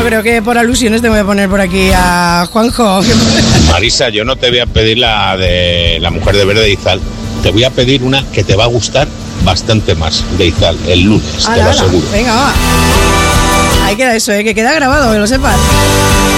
creo que por alusiones te voy a poner por aquí a Juanjo. Marisa, yo no te voy a pedir la de La mujer de verde de Izal. Te voy a pedir una que te va a gustar bastante más de Izal, el lunes, te lo aseguro. Venga, va. Ahí queda eso, que queda grabado, que lo sepas.